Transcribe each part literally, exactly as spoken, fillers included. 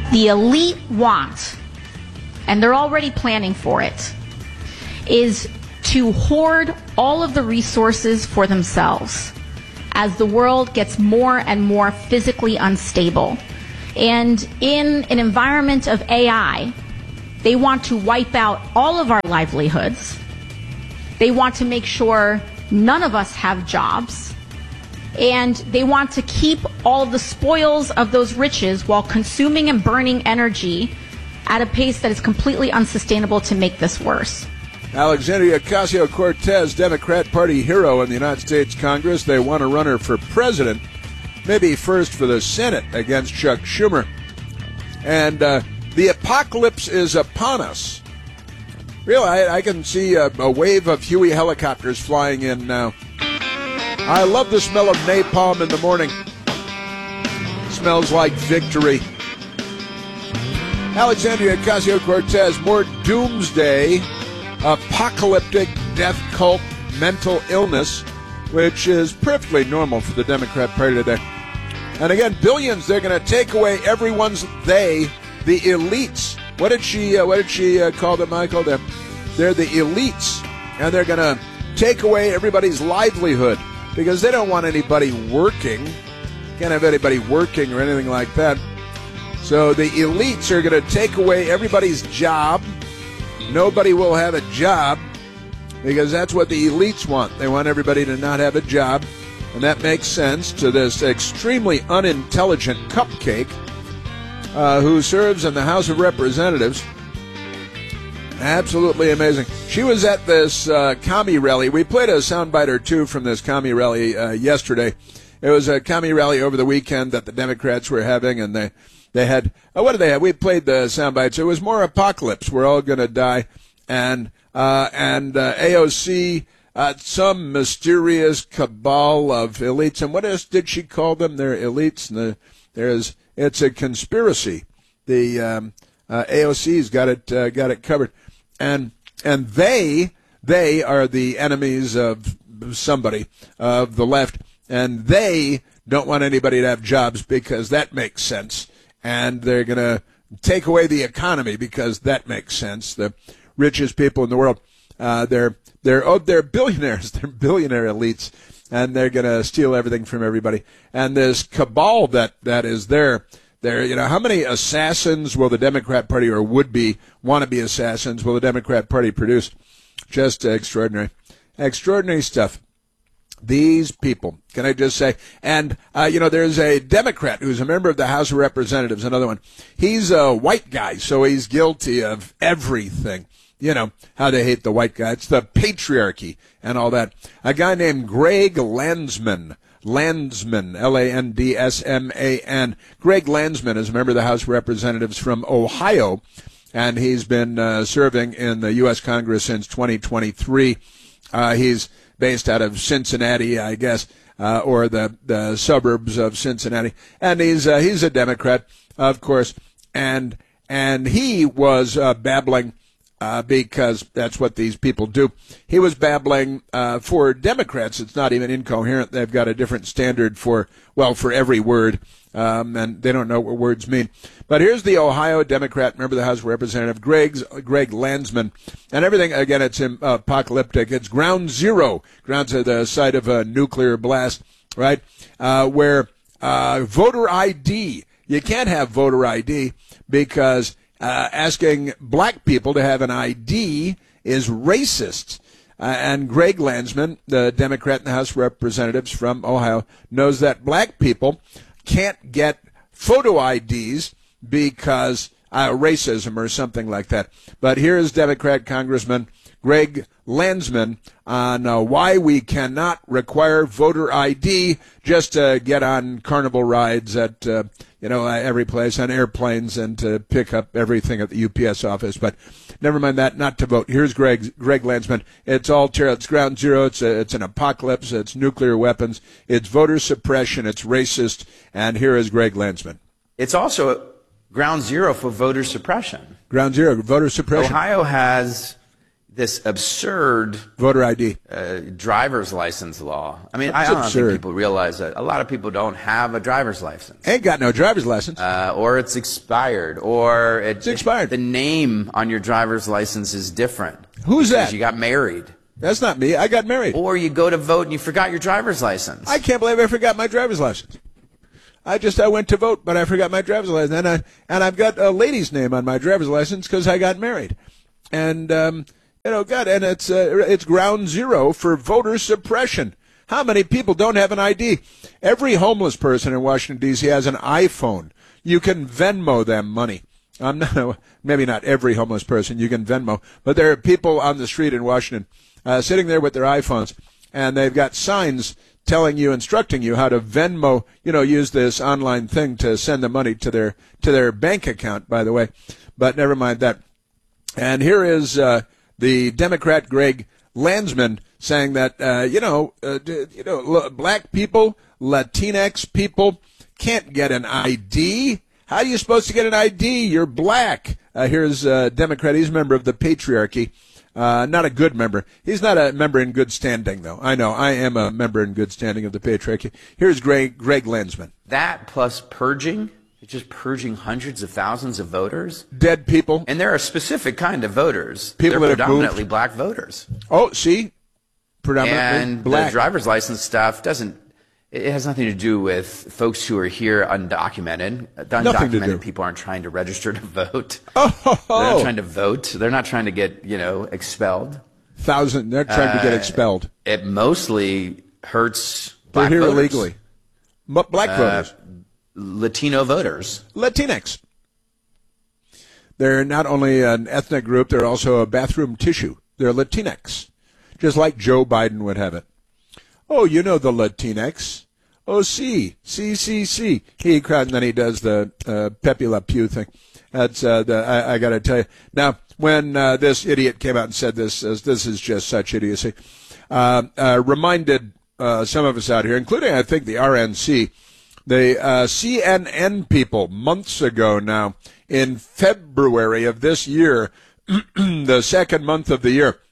the elite want, and they're already planning for it, is to hoard all of the resources for themselves as the world gets more and more physically unstable. And in an environment of A I, they want to wipe out all of our livelihoods. They want to make sure none of us have jobs. And they want to keep all the spoils of those riches while consuming and burning energy at a pace that is completely unsustainable to make this worse. Alexandria Ocasio-Cortez, Democrat Party hero in the United States Congress. They want to run her for president, maybe first for the Senate against Chuck Schumer. And uh, the apocalypse is upon us. Really, I, I can see a, a wave of Huey helicopters flying in now. I love the smell of napalm in the morning. Smells like victory. Alexandria Ocasio-Cortez, more doomsday, apocalyptic death cult mental illness, which is perfectly normal for the Democrat Party today. And again, billions, they're going to take away everyone's, they, the elites. What did she, uh, what did she uh, call them, Michael? They're, they're the elites, and they're going to take away everybody's livelihood because they don't want anybody working. Can't have anybody working or anything like that. So the elites are going to take away everybody's job. Nobody will have a job because that's what the elites want. They want everybody to not have a job. And that makes sense to this extremely unintelligent cupcake uh, who serves in the House of Representatives. Absolutely amazing. She was at this uh, commie rally. We played a soundbite or two from this commie rally uh, yesterday. It was a commie rally over the weekend that the Democrats were having, and they they had, oh, what did they have? We played the soundbites. It was more apocalypse. We're all going to die. And, uh, and uh, A O C, uh, some mysterious cabal of elites. And what else did she call them? They're elites. And the, there's, it's a conspiracy. The um, uh, A O C's got it, uh, got it covered. And and they they are the enemies of somebody, of the left, and they don't want anybody to have jobs because that makes sense. And they're going to take away the economy because that makes sense. The richest people in the world, uh, they're they're oh, they're billionaires, they're billionaire elites, and they're going to steal everything from everybody. And this cabal that that is there. There, you know, how many assassins will the Democrat Party or would-be wannabe assassins will the Democrat Party produce? Just extraordinary, extraordinary stuff. These people, can I just say? And uh, you know, there's a Democrat who's a member of the House of Representatives. Another one. He's a white guy, so he's guilty of everything. You know how they hate the white guy. It's the patriarchy and all that. A guy named Greg Landsman. Landsman, L A N D S M A N. Greg Landsman is a member of the House of Representatives from Ohio, and he's been uh, serving in the U S Congress since twenty twenty-three. Uh, he's based out of Cincinnati, I guess, uh, or the, the suburbs of Cincinnati, and he's uh, he's a Democrat, of course, and and he was uh, babbling. Uh, because that's what these people do. He was babbling uh, for Democrats. It's not even incoherent. They've got a different standard for, well, for every word, um, and they don't know what words mean. But here's the Ohio Democrat, member of the House of Representatives, Greg's, Greg Landsman, and everything, again, it's uh, apocalyptic. It's ground zero, ground to the site of a nuclear blast, right, uh, where uh, voter I D, you can't have voter I D because Uh, asking black people to have an I D is racist. Uh, and Greg Landsman, the Democrat in the House of Representatives from Ohio, knows that black people can't get photo I Ds because uh, racism or something like that. But here is Democrat Congressman Greg Landsman on uh, why we cannot require voter I D just to get on carnival rides at uh, you know, uh, every place, on airplanes, and to pick up everything at the U P S office. But never mind that, not to vote. Here's Greg, Greg Landsman. It's all terror. It's ground zero. It's, a, it's an apocalypse. It's nuclear weapons. It's voter suppression. It's racist. And here is Greg Landsman. It's also ground zero for voter suppression. Ground zero, voter suppression. Ohio has this absurd voter I D, uh, driver's license law. I mean, I It's don't absurd. think people realize that a lot of people don't have a driver's license. Ain't got no driver's license. Uh, or it's expired, or it, It's expired. The name on your driver's license is different. Who's because that? You got married. That's not me. I got married. Or you go to vote and you forgot your driver's license. I can't believe I forgot my driver's license. I just I went to vote, but I forgot my driver's license, and I and I've got a lady's name on my driver's license because I got married, and um, you know, God, and it's uh, it's ground zero for voter suppression. How many people don't have an I D? Every homeless person in Washington D C has an iPhone. You can Venmo them money. I'm not, maybe not every homeless person you can Venmo, but there are people on the street in Washington uh, sitting there with their iPhones, and they've got signs telling you, instructing you how to Venmo, you know, use this online thing to send the money to their to their bank account, by the way. But never mind that. And here is uh, the Democrat Greg Landsman saying that, uh, you know, uh, you know, black people, Latinx people can't get an I D. How are you supposed to get an I D? You're black. Uh, here's a Democrat. He's a member of the patriarchy. Uh, not a good member. He's not a member in good standing, though. I know. I am a member in good standing of the patriarchy. Here's Greg, Greg Landsman. That plus purging, just purging hundreds of thousands of voters. Dead people. And there are specific kind of voters. People They're that have predominantly moved. black voters. Oh, see? Predominantly and black. the driver's license stuff doesn't, it has nothing to do with folks who are here undocumented. Nothing to do. Undocumented people aren't trying to register to vote. Oh, They're not trying to vote. They're not trying to get, you know, expelled. Thousand. They're trying to get expelled. It mostly hurts They're black here voters. illegally. M- black Uh, voters. Latino voters. Latinx. They're not only an ethnic group, they're also a bathroom tissue. They're Latinx, just like Joe Biden would have it. Oh, you know the Latinx. Oh, see, see, see, see. He cried, and then he does the uh, Pepe Le Pew thing. That's uh, the, I, I got to tell you. Now, when uh, this idiot came out and said this, uh, this is just such idiocy, uh, uh, reminded uh, some of us out here, including, I think, the R N C, the uh, C N N people, months ago now, in February of this year, the second month of the year,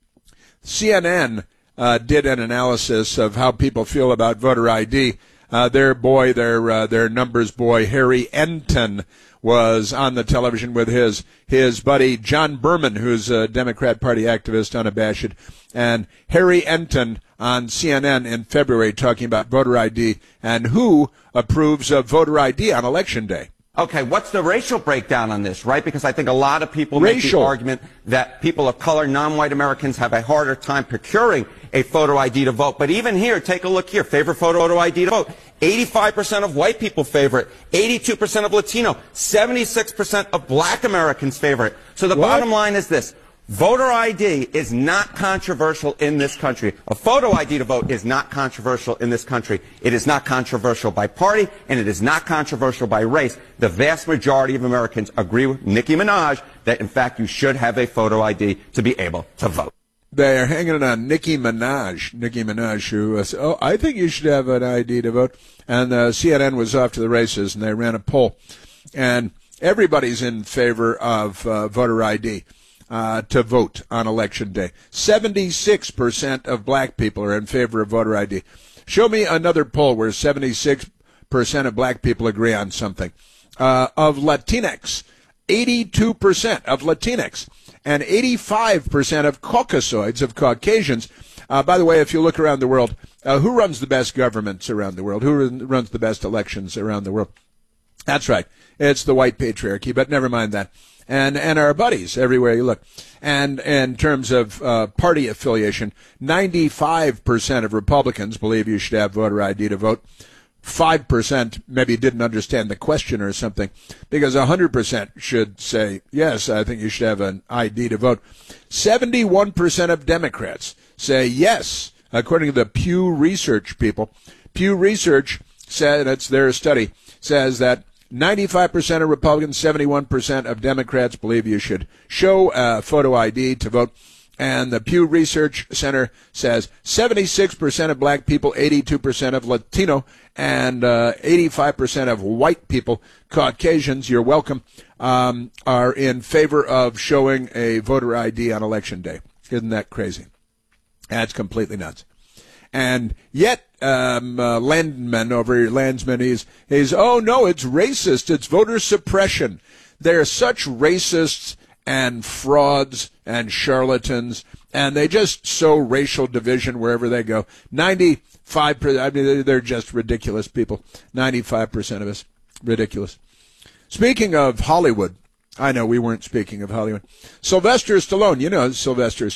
C N N uh, did an analysis of how people feel about voter I D. Uh, their boy, their uh, their numbers boy, Harry Enton, was on the television with his his buddy John Berman, who's a Democrat Party activist, unabashed, and Harry Enton on C N N in February talking about voter I D and who approves of voter I D on Election Day. Okay, what's the racial breakdown on this, right? Because I think a lot of people make Racial. the argument that people of color, non-white Americans, have a harder time procuring a photo I D to vote. But even here, take a look here. Favorite photo I D to vote. eighty-five percent of white people favor it. eighty-two percent of Latino. seventy-six percent of black Americans favor it. So the What? bottom line is this. Voter I D is not controversial in this country. A photo I D to vote is not controversial in this country. It is not controversial by party, and it is not controversial by race. The vast majority of Americans agree with Nicki Minaj that, in fact, you should have a photo I D to be able to vote. They're hanging it on Nicki Minaj. Nicki Minaj, who uh, said, oh, I think you should have an I D to vote. And uh, C N N was off to the races, and they ran a poll. And everybody's in favor of uh, voter I D. Uh, to vote on Election Day. seventy-six percent of black people are in favor of voter I D. Show me another poll where seventy-six percent of black people agree on something. Uh, of Latinx, eighty-two percent of Latinx, and eighty-five percent of Caucasoids, of Caucasians. Uh, by the way, if you look around the world, uh, who runs the best governments around the world? Who runs the best elections around the world? That's right. It's the white patriarchy, but never mind that. And and our buddies everywhere you look. And in terms of uh, party affiliation, ninety-five percent of Republicans believe you should have voter I D to vote. five percent maybe didn't understand the question or something, because one hundred percent should say, yes, I think you should have an I D to vote. seventy-one percent of Democrats say yes, according to the Pew Research people. Pew Research said, it's their study, says that ninety-five percent of Republicans, seventy-one percent of Democrats believe you should show a photo I D to vote. And the Pew Research Center says seventy-six percent of black people, eighty-two percent of Latino, and uh, eighty-five percent of white people, Caucasians, you're welcome, um, are in favor of showing a voter I D on Election Day. Isn't that crazy? That's completely nuts. And yet, um, uh, Landman over Landsman, he's, he's, oh no, it's racist. It's voter suppression. They're such racists and frauds and charlatans, and they just sow racial division wherever they go. ninety-five percent, I mean, they're just ridiculous people. ninety-five percent of us, ridiculous. Speaking of Hollywood, I know we weren't speaking of Hollywood. Sylvester Stallone, you know Sylvester